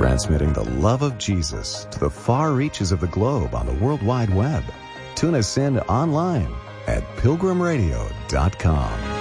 transmitting the love of Jesus to the far reaches of the globe on the World Wide Web. Tune us in online at pilgrimradio.com.